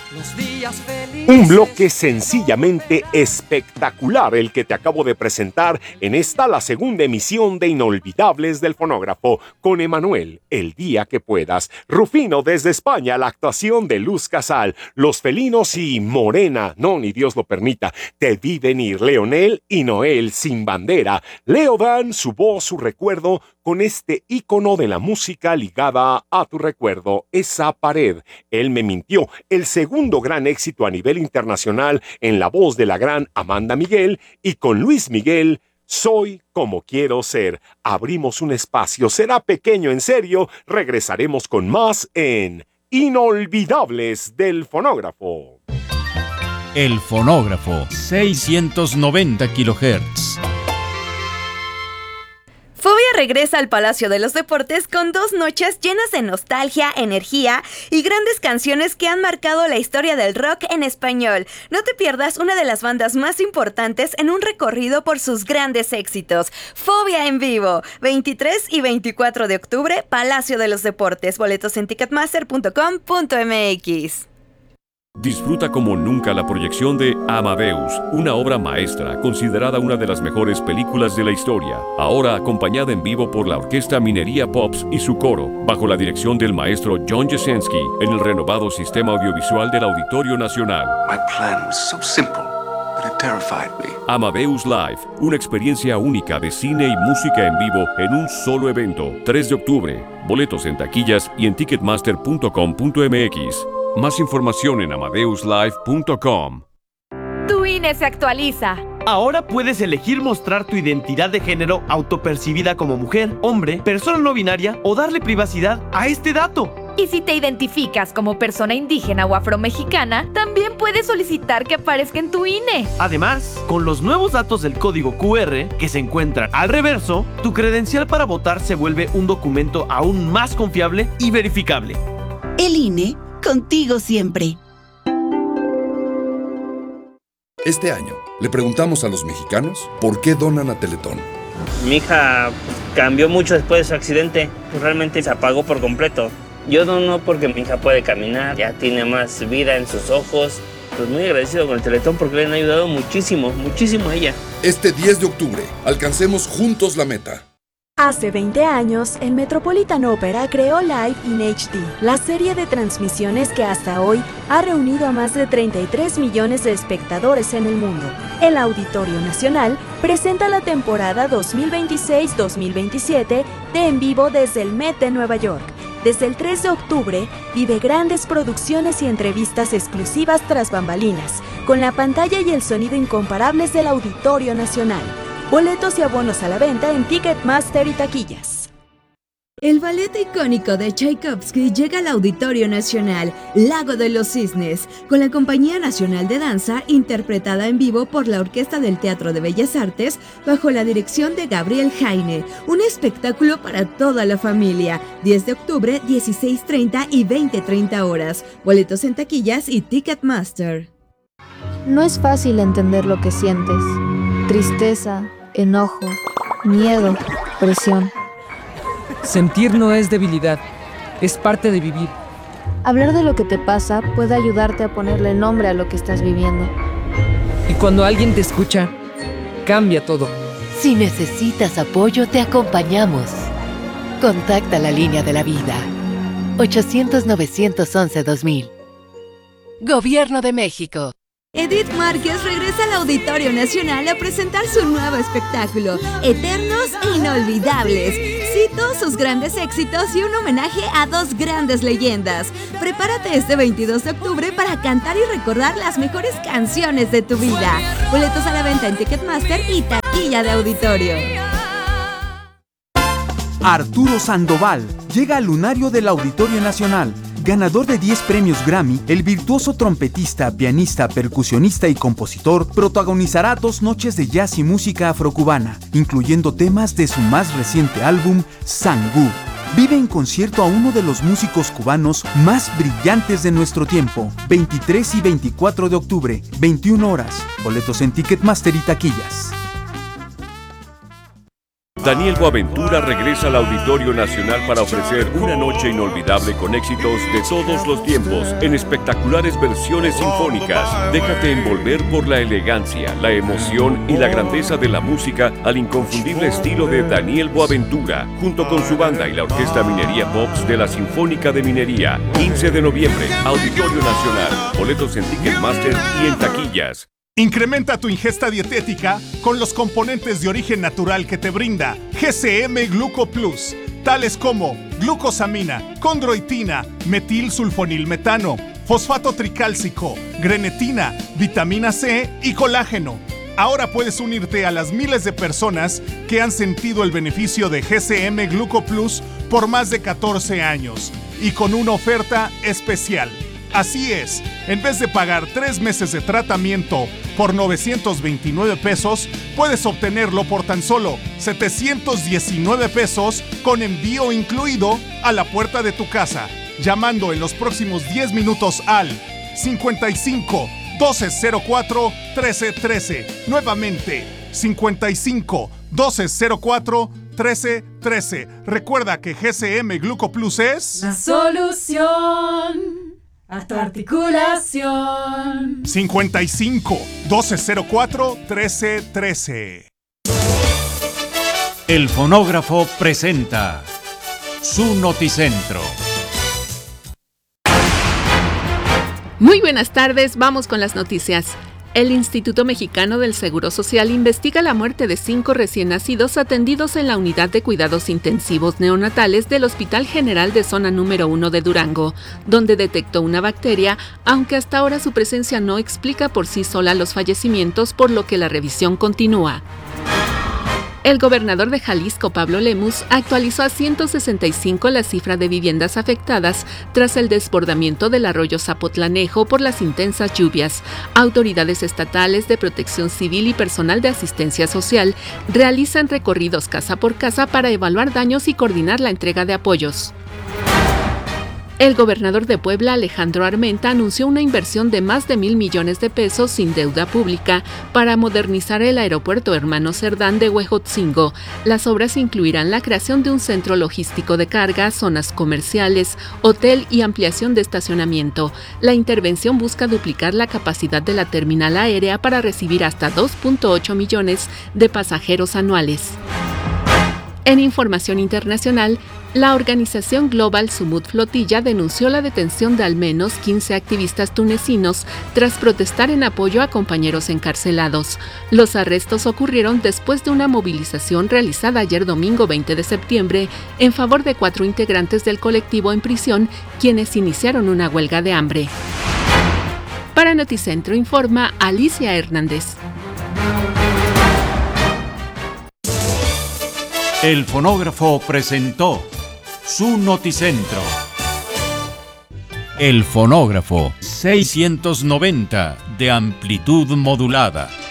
Un bloque sencillamente espectacular el que te acabo de presentar en esta la segunda emisión de Inolvidables del Fonógrafo con Emanuel, El día que puedas, Rufino desde España, la actuación de Luz Casal, Los Felinos y Morena, no ni Dios lo permita, Te vi venir, Leonel y Noel sin bandera, Leo Dan, su voz, su recuerdo, con este ícono de la música ligada a tu recuerdo, Esa pared, Él me mintió, el segundo gran éxito a nivel internacional en la voz de la gran Amanda Miguel y con Luis Miguel, Soy como quiero ser. Abrimos un espacio, será pequeño en serio, regresaremos con más en Inolvidables del Fonógrafo. El Fonógrafo, 690 kHz. Fobia regresa al Palacio de los Deportes con 2 noches llenas de nostalgia, energía y grandes canciones que han marcado la historia del rock en español. No te pierdas una de las bandas más importantes en un recorrido por sus grandes éxitos. Fobia en vivo, 23 y 24 de octubre, Palacio de los Deportes. Boletos en ticketmaster.com.mx. Disfruta como nunca la proyección de Amadeus, una obra maestra considerada una de las mejores películas de la historia, ahora acompañada en vivo por la Orquesta Minería Pops y su coro, bajo la dirección del maestro John Jasenski, en el renovado sistema audiovisual del Auditorio Nacional. My plan was so simple, but it terrified me. Amadeus Live, una experiencia única de cine y música en vivo en un solo evento, 3 de octubre. Boletos en taquillas y en ticketmaster.com.mx. Más información en amadeuslive.com. Tu INE se actualiza. Ahora puedes elegir mostrar tu identidad de género autopercibida como mujer, hombre, persona no binaria o darle privacidad a este dato. Y si te identificas como persona indígena o afromexicana, también puedes solicitar que aparezca en tu INE. Además, con los nuevos datos del código QR que se encuentran al reverso, tu credencial para votar se vuelve un documento aún más confiable y verificable. El INE, contigo siempre. Este año, le preguntamos a los mexicanos por qué donan a Teletón. Mi hija cambió mucho después de su accidente, realmente se apagó por completo. Yo dono porque mi hija puede caminar, ya tiene más vida en sus ojos. Pues muy agradecido con el Teletón porque le han ayudado muchísimo, muchísimo a ella. Este 10 de octubre, alcancemos juntos la meta. Hace 20 años, el Metropolitan Opera creó Live in HD, la serie de transmisiones que hasta hoy ha reunido a más de 33 millones de espectadores en el mundo. El Auditorio Nacional presenta la temporada 2026-2027 de En Vivo desde el Met de Nueva York. Desde el 3 de octubre, vive grandes producciones y entrevistas exclusivas tras bambalinas, con la pantalla y el sonido incomparables del Auditorio Nacional. Boletos y abonos a la venta en Ticketmaster y taquillas. El ballet icónico de Tchaikovsky llega al Auditorio Nacional, Lago de los Cisnes, con la Compañía Nacional de Danza, interpretada en vivo por la Orquesta del Teatro de Bellas Artes, bajo la dirección de Gabriel Jaine. Un espectáculo para toda la familia. 10 de octubre, 16:30 y 20:30 horas. Boletos en taquillas y Ticketmaster. No es fácil entender lo que sientes. Tristeza, enojo, miedo, presión. Sentir no es debilidad, es parte de vivir. Hablar de lo que te pasa puede ayudarte a ponerle nombre a lo que estás viviendo. Y cuando alguien te escucha, cambia todo. Si necesitas apoyo, te acompañamos. Contacta la línea de la vida. 800-911-2000. Gobierno de México. Edith Márquez regresa al Auditorio Nacional a presentar su nuevo espectáculo, Eternos e Inolvidables. Cito sus grandes éxitos y un homenaje a 2 grandes leyendas. Prepárate este 22 de octubre para cantar y recordar las mejores canciones de tu vida. Boletos a la venta en Ticketmaster y taquilla de auditorio. Arturo Sandoval llega al lunario del Auditorio Nacional. Ganador de 10 premios Grammy, el virtuoso trompetista, pianista, percusionista y compositor protagonizará 2 noches de jazz y música afrocubana, incluyendo temas de su más reciente álbum, Sangú. Vive en concierto a uno de los músicos cubanos más brillantes de nuestro tiempo. 23 y 24 de octubre, 21 horas. Boletos en Ticketmaster y taquillas. Daniel Boaventura regresa al Auditorio Nacional para ofrecer una noche inolvidable con éxitos de todos los tiempos en espectaculares versiones sinfónicas. Déjate envolver por la elegancia, la emoción y la grandeza de la música al inconfundible estilo de Daniel Boaventura, junto con su banda y la Orquesta Minería Pops de la Sinfónica de Minería. 15 de noviembre, Auditorio Nacional. Boletos en Ticketmaster y en taquillas. Incrementa tu ingesta dietética con los componentes de origen natural que te brinda GCM Gluco Plus, tales como glucosamina, condroitina, metilsulfonilmetano, fosfato tricálcico, grenetina, vitamina C y colágeno. Ahora puedes unirte a las miles de personas que han sentido el beneficio de GCM Gluco Plus por más de 14 años y con una oferta especial. Así es, en vez de pagar 3 meses de tratamiento por 929 pesos, puedes obtenerlo por tan solo 719 pesos con envío incluido a la puerta de tu casa, llamando en los próximos 10 minutos al 55 1204 1313. Nuevamente, 55 1204 1313. Recuerda que GCM Gluco Plus es la solución a tu articulación. 55 1204 1313. El Fonógrafo presenta su Noticentro. Muy buenas tardes, vamos con las noticias. El Instituto Mexicano del Seguro Social investiga la muerte de 5 recién nacidos atendidos en la Unidad de Cuidados Intensivos Neonatales del Hospital General de Zona Número 1 de Durango, donde detectó una bacteria, aunque hasta ahora su presencia no explica por sí sola los fallecimientos, por lo que la revisión continúa. El gobernador de Jalisco, Pablo Lemus, actualizó a 165 la cifra de viviendas afectadas tras el desbordamiento del arroyo Zapotlanejo por las intensas lluvias. Autoridades estatales de protección civil y personal de asistencia social realizan recorridos casa por casa para evaluar daños y coordinar la entrega de apoyos. El gobernador de Puebla, Alejandro Armenta, anunció una inversión de más de 1,000 millones de pesos sin deuda pública para modernizar el aeropuerto Hermano Cerdán de Huejotzingo. Las obras incluirán la creación de un centro logístico de carga, zonas comerciales, hotel y ampliación de estacionamiento. La intervención busca duplicar la capacidad de la terminal aérea para recibir hasta 2.8 millones de pasajeros anuales. En información internacional, la organización Global Sumud Flotilla denunció la detención de al menos 15 activistas tunecinos tras protestar en apoyo a compañeros encarcelados. Los arrestos ocurrieron después de una movilización realizada ayer domingo 20 de septiembre en favor de 4 integrantes del colectivo en prisión, quienes iniciaron una huelga de hambre. Para Noticentro informa Alicia Hernández. El Fonógrafo presentó su Noticentro. El Fonógrafo 690 de amplitud modulada.